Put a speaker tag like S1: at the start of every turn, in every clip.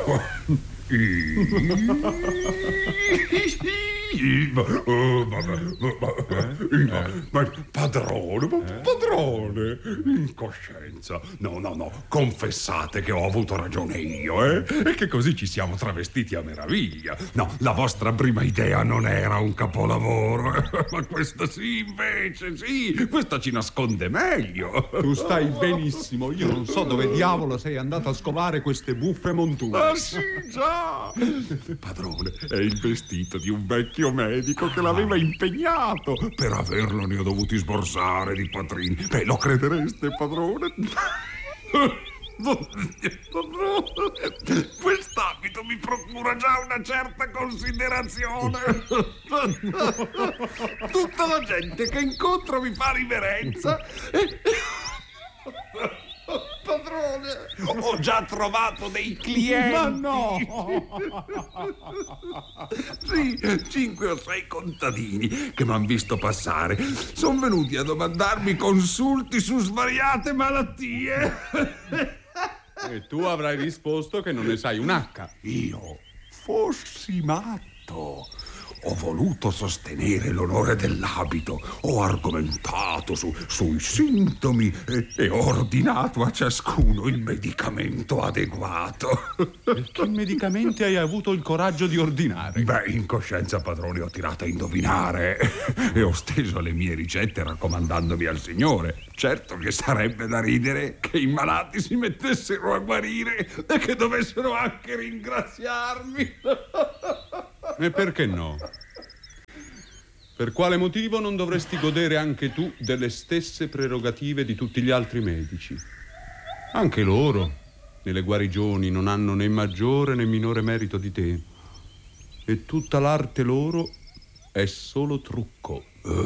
S1: Ma padrone, in coscienza. No, confessate che ho avuto ragione io, e che così ci siamo travestiti a meraviglia. No, la vostra prima idea non era un capolavoro, ma questa sì, invece, sì, questa ci nasconde meglio.
S2: Tu stai benissimo, io non so dove diavolo sei andato a scovare queste buffe monture.
S1: Ah sì, già! Padrone, è il vestito di un vecchio medico che l'aveva impegnato. Per averlo ne ho dovuti sborsare di quattrini. Beh, lo credereste, padrone? Quest'abito mi procura già una certa considerazione. Tutta la gente che incontro mi fa riverenza. Padrone, ho già trovato dei clienti.
S2: Ma no!
S1: Sì, 5 o 6 contadini che m'han visto passare sono venuti a domandarmi consulti su svariate malattie.
S2: E tu avrai risposto che non ne sai un H.
S1: Io fossi matto. Ho voluto sostenere l'onore dell'abito, ho argomentato sui sintomi e ho ordinato a ciascuno il medicamento adeguato.
S2: E che medicamenti hai avuto il coraggio di ordinare?
S1: Beh, in coscienza, padrone, ho tirato a indovinare e ho steso le mie ricette raccomandandomi al Signore. Certo che sarebbe da ridere che i malati si mettessero a guarire e che dovessero anche ringraziarmi.
S2: E perché no? Per quale motivo non dovresti godere anche tu delle stesse prerogative di tutti gli altri medici? Anche loro, nelle guarigioni, non hanno né maggiore né minore merito di te. E tutta l'arte loro è solo trucco.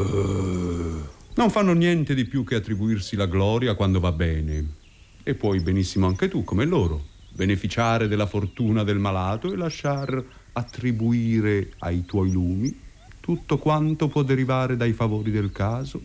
S2: Non fanno niente di più che attribuirsi la gloria quando va bene. E puoi benissimo anche tu, come loro, beneficiare della fortuna del malato e lasciar attribuire ai tuoi lumi tutto quanto può derivare dai favori del caso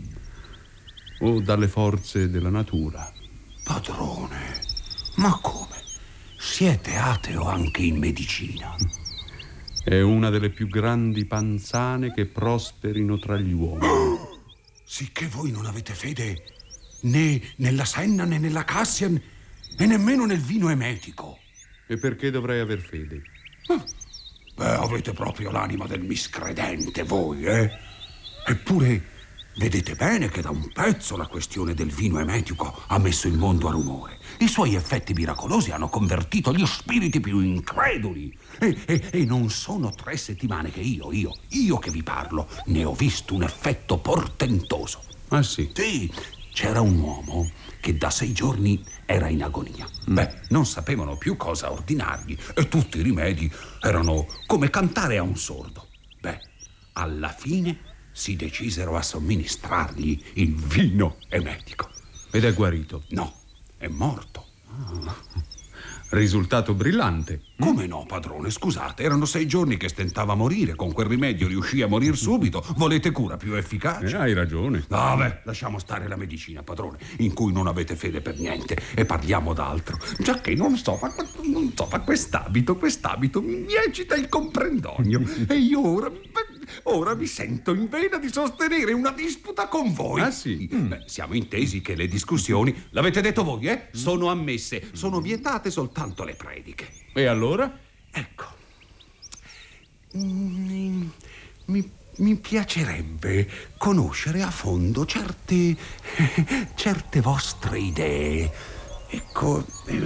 S2: o dalle forze della natura.
S1: Padrone, ma come? Siete ateo anche in medicina?
S2: È una delle più grandi panzane che prosperino tra gli uomini.
S1: Sicché voi non avete fede né nella senna né nella cassian e nemmeno nel vino emetico.
S2: E perché dovrei aver fede?
S1: Beh, avete proprio l'anima del miscredente voi, eh? Eppure vedete bene che da un pezzo la questione del vino emetico ha messo il mondo a rumore. I suoi effetti miracolosi hanno convertito gli spiriti più increduli. E non sono 3 settimane che io che vi parlo, ne ho visto un effetto portentoso.
S2: Ah sì?
S1: Sì, c'era un uomo che da 6 giorni era in agonia. Beh, non sapevano più cosa ordinargli e tutti i rimedi erano come cantare a un sordo. Beh, alla fine si decisero a somministrargli il vino emetico.
S2: Ed è guarito?
S1: No, è morto.
S2: Risultato brillante.
S1: Come no, padrone? Scusate, erano 6 giorni che stentava a morire. Con quel rimedio riuscì a morir subito. Volete cura più efficace?
S2: Hai ragione.
S1: Vabbè, lasciamo stare la medicina, padrone, in cui non avete fede per niente, e parliamo d'altro. Giacché non so, ma quest'abito mi eccita il comprendonio. E io ora mi sento in vena di sostenere una disputa con voi.
S2: Ah sì?
S1: Beh, siamo intesi che le discussioni, l'avete detto voi, sono ammesse. Sono vietate soltanto le prediche.
S2: E allora?
S1: Ecco, mi piacerebbe conoscere a fondo certe vostre idee. Ecco,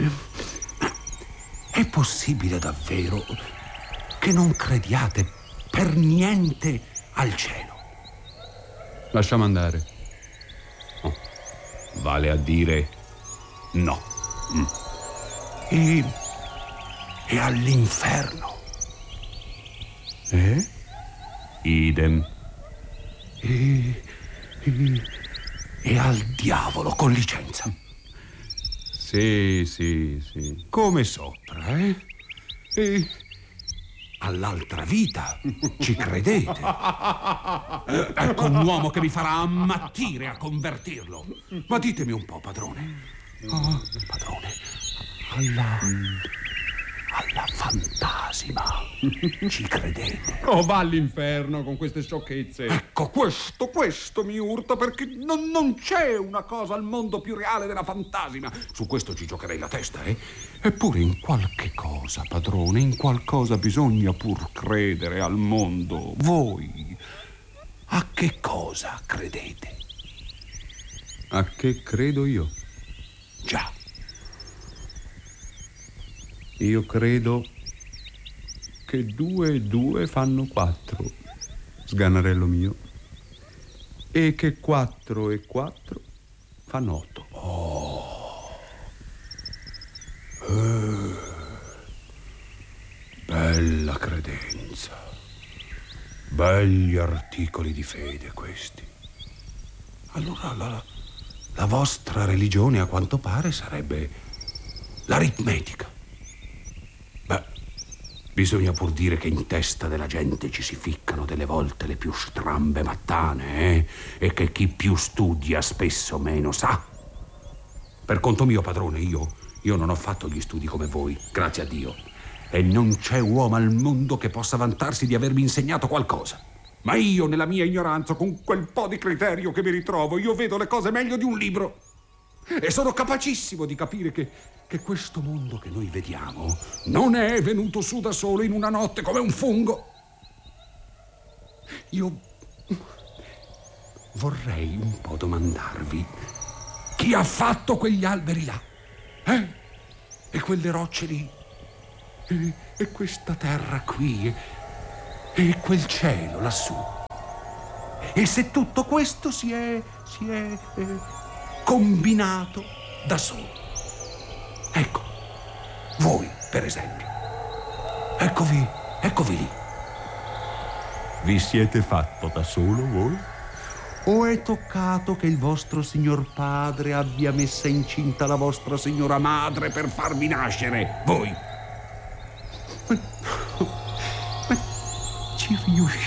S1: è possibile davvero che non crediate per niente al cielo?
S2: Lasciamo andare.
S1: Oh, vale a dire no. E all'inferno? Idem. E al diavolo, con licenza?
S2: Sì.
S1: Come sopra, E all'altra vita, ci credete? Ecco un uomo che mi farà ammattire a convertirlo. Ma ditemi un po', padrone. Padrone, alla fantasima. Ci credete?
S2: Oh, va all'inferno con queste sciocchezze.
S1: Ecco, questo mi urta, perché non c'è una cosa al mondo più reale della fantasima. Su questo ci giocherei la testa, eh? Eppure in qualche cosa, padrone, in qualcosa bisogna pur credere al mondo. Voi a che cosa credete?
S2: A che credo io?
S1: Già.
S2: Io credo che 2 e 2 fanno 4, sganarello mio, e che 4 e 4 fanno 8.
S1: Bella credenza. Belli articoli di fede questi. Allora la vostra religione, a quanto pare, sarebbe l'aritmetica. Beh, bisogna pur dire che in testa della gente ci si ficcano delle volte le più strambe mattane, eh? E che chi più studia spesso meno sa. Per conto mio, padrone, io non ho fatto gli studi come voi, grazie a Dio. E non c'è uomo al mondo che possa vantarsi di avermi insegnato qualcosa. Ma io, nella mia ignoranza, con quel po' di criterio che mi ritrovo, io vedo le cose meglio di un libro. E sono capacissimo di capire che questo mondo che noi vediamo non è venuto su da solo in una notte come un fungo. Io vorrei un po' domandarvi chi ha fatto quegli alberi là, e quelle rocce lì, e questa terra qui, e quel cielo lassù. E se tutto questo si è combinato da solo. Ecco, voi, per esempio. Eccovi lì. Vi siete fatto da solo voi? O è toccato che il vostro signor padre abbia messa incinta la vostra signora madre per farvi nascere? Voi? Ma ci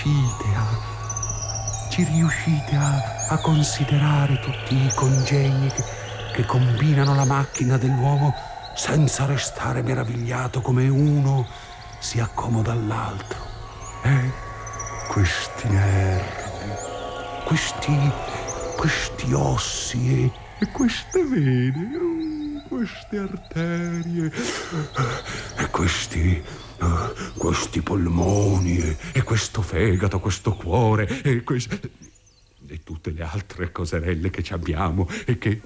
S1: riuscite a considerare tutti i congegni che combinano la macchina dell'uomo senza restare meravigliato come uno si accomoda all'altro? Questi nervi, questi ossi e queste vene, queste arterie e questi polmoni e questo fegato, questo cuore e tutte le altre coserelle che ci abbiamo e che...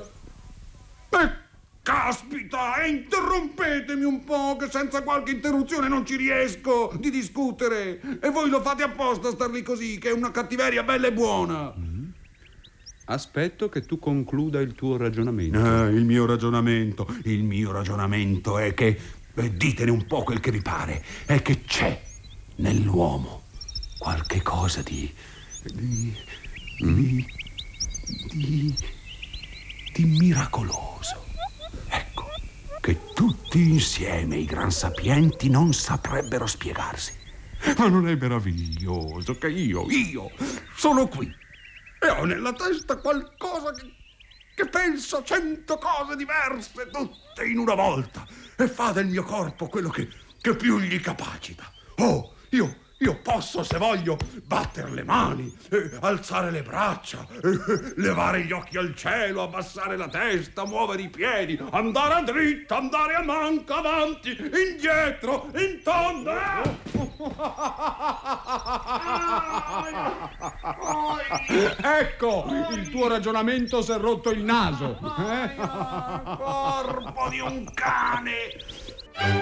S1: Caspita, interrompetemi un po', che senza qualche interruzione non ci riesco di discutere. E voi lo fate apposta a star lì così, che è una cattiveria bella e buona.
S2: Aspetto che tu concluda il tuo ragionamento.
S1: Il mio ragionamento è che, ditene un po' quel che vi pare, è che c'è nell'uomo qualche cosa di miracoloso. Ecco, che tutti insieme i gran sapienti non saprebbero spiegarsi. Ma non è meraviglioso che io sono qui e ho nella testa qualcosa che pensa 100 cose diverse, tutte in una volta, e fa del mio corpo quello che più gli capacita. Oh, io posso, se voglio, battere le mani, alzare le braccia, levare gli occhi al cielo, abbassare la testa, muovere i piedi, andare a dritta, andare a manca, avanti, indietro, in tondo.
S2: Ecco, il tuo ragionamento si è rotto il naso.
S1: Corpo di un cane!